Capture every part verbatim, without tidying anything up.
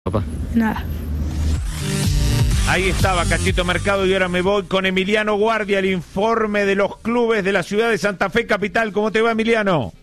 Papá. Nada. Ahí estaba Cachito Mercado y ahora me voy con Emiliano Guardia, el informe de los clubes de la ciudad de Santa Fe capital. ¿Cómo te va, Emiliano?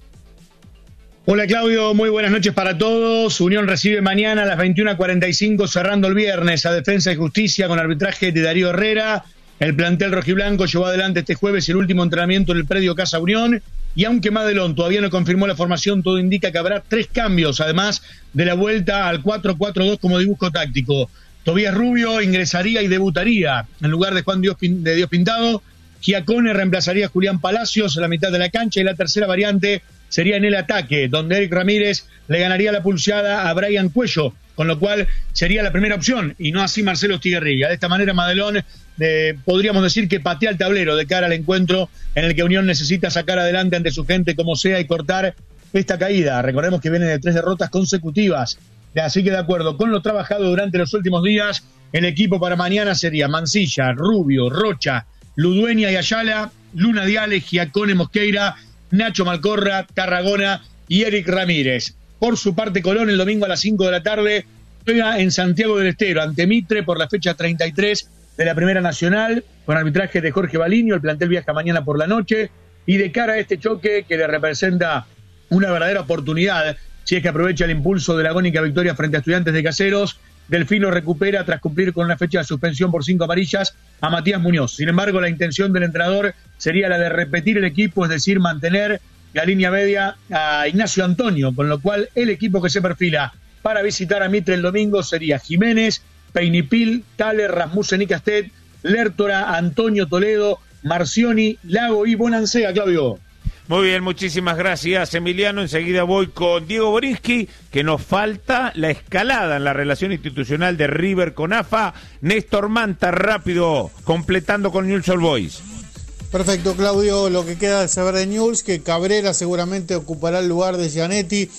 Hola Claudio, muy buenas noches para todos. Unión recibe mañana a las veintiuna cuarenta y cinco, cerrando el viernes a Defensa y Justicia con arbitraje de Darío Herrera. El plantel rojiblanco llevó adelante este jueves el último entrenamiento en el predio Casa Unión. Y aunque Madelón todavía no confirmó la formación, todo indica que habrá tres cambios, además de la vuelta al cuatro cuatro dos como dibujo táctico. Tobías Rubio ingresaría y debutaría en lugar de Juan Dios, de Dios Pintado. Giacone reemplazaría a Julián Palacios en la mitad de la cancha y la tercera variante sería en el ataque, donde Eric Ramírez le ganaría la pulseada a Brian Cuello, con lo cual sería la primera opción y no así Marcelo Estigarribia. De esta manera Madelón eh, podríamos decir que patea el tablero de cara al encuentro en el que Unión necesita sacar adelante ante su gente como sea y cortar esta caída. Recordemos que viene de tres derrotas consecutivas. Así que de acuerdo con lo trabajado durante los últimos días, el equipo para mañana sería Mancilla, Rubio, Rocha, Ludueña y Ayala, Luna Diale, Giacone Mosqueira, Nacho Malcorra, Tarragona y Eric Ramírez. Por su parte, Colón el domingo a las cinco de la tarde juega en Santiago del Estero ante Mitre por la fecha treinta y tres de la Primera Nacional, con arbitraje de Jorge Baliño. El plantel viaja mañana por la noche y de cara a este choque que le representa una verdadera oportunidad, si es que aprovecha el impulso de la agónica victoria frente a Estudiantes de Caseros, Delfino recupera tras cumplir con una fecha de suspensión por cinco amarillas a Matías Muñoz. Sin embargo, la intención del entrenador sería la de repetir el equipo, es decir, mantener la línea media a Ignacio Antonio, con lo cual el equipo que se perfila para visitar a Mitre el domingo sería Jiménez, Peinipil, Thaler, Rasmussen y Castet, Lertora, Antonio Toledo, Marcioni, Lago y Bonancea, Claudio. Muy bien, muchísimas gracias, Emiliano. Enseguida voy con Diego Borinsky, que nos falta la escalada en la relación institucional de River con A F A. Néstor Manta, rápido, completando con Newell's Old Boys. Perfecto, Claudio. Lo que queda de saber de Newell's, que Cabrera seguramente ocupará el lugar de Gianetti,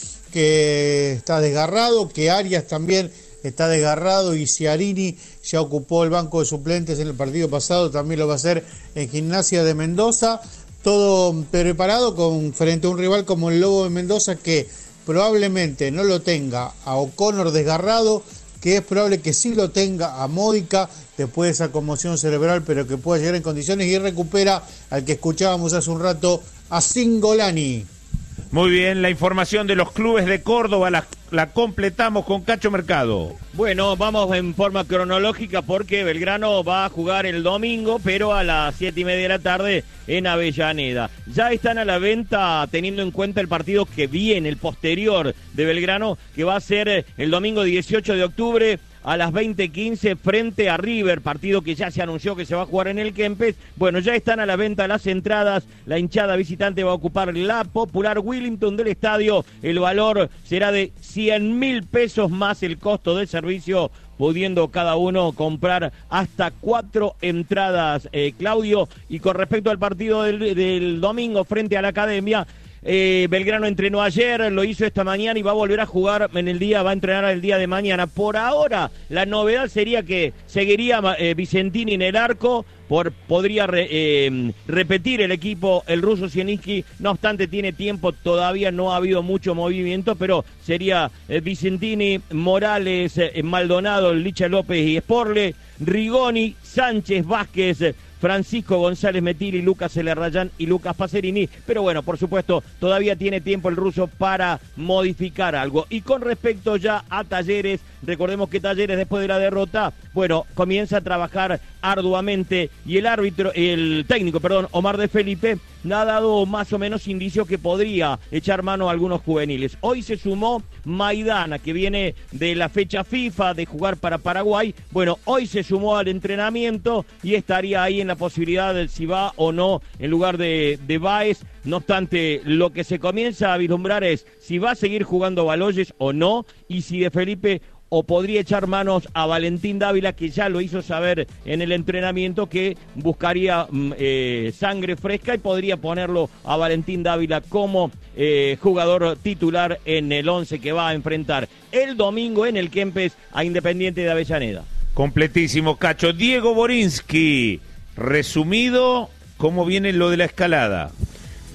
que está desgarrado, que Arias también está desgarrado y Ciarini ya ocupó el banco de suplentes en el partido pasado, también lo va a hacer en Gimnasia de Mendoza. Todo preparado con, frente a un rival como el Lobo de Mendoza, que probablemente no lo tenga a O'Connor desgarrado, que es probable que sí lo tenga a Módica después de esa conmoción cerebral, pero que pueda llegar en condiciones, y recupera al que escuchábamos hace un rato, a Cingolani. Muy bien, la información de los clubes de Córdoba la, la completamos con Cacho Mercado. Bueno, vamos en forma cronológica porque Belgrano va a jugar el domingo, pero a las siete y media de la tarde en Avellaneda. Ya están a la venta, teniendo en cuenta el partido que viene, el posterior de Belgrano, que va a ser el domingo dieciocho de octubre a las veinte quince frente a River, partido que ya se anunció que se va a jugar en el Kempes. Bueno, ya están a la venta las entradas, la hinchada visitante va a ocupar la popular Willington del estadio, el valor será de cien mil pesos más el costo del servicio, pudiendo cada uno comprar hasta cuatro entradas, eh, Claudio. Y con respecto al partido del, del domingo frente a la Academia, Eh, Belgrano entrenó ayer, lo hizo esta mañana y va a volver a jugar en el día, va a entrenar el día de mañana. Por ahora, la novedad sería que seguiría eh, Vicentini en el arco, por, podría re, eh, repetir el equipo el ruso Zielinski, no obstante tiene tiempo, todavía no ha habido mucho movimiento, pero sería eh, Vicentini, Morales, eh, Maldonado, Licha López y Sporle, Rigoni, Sánchez, Vázquez, Francisco González Metili, Lucas Elerrayán y Lucas Pacerini. Pero bueno, por supuesto, todavía tiene tiempo el ruso para modificar algo. Y con respecto ya a Talleres, recordemos que Talleres después de la derrota, bueno, comienza a trabajar arduamente y el árbitro, el técnico, perdón, Omar de Felipe, ha dado más o menos indicios que podría echar mano a algunos juveniles. Hoy se sumó Maidana, que viene de la fecha FIFA de jugar para Paraguay. Bueno, hoy se sumó al entrenamiento y estaría ahí en la posibilidad de si va o no en lugar de, de Báez. No obstante, lo que se comienza a vislumbrar es si va a seguir jugando Baloyes o no, y si de Felipe o podría echar manos a Valentín Dávila, que ya lo hizo saber en el entrenamiento que buscaría eh, sangre fresca, y podría ponerlo a Valentín Dávila como eh, jugador titular en el once que va a enfrentar el domingo en el Kempes a Independiente de Avellaneda. Completísimo, Cacho. Diego Borinsky, resumido, ¿cómo viene lo de la escalada?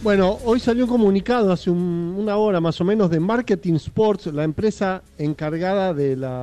Bueno, hoy salió un comunicado hace un, una hora más o menos de Marketing Sports, la empresa encargada de la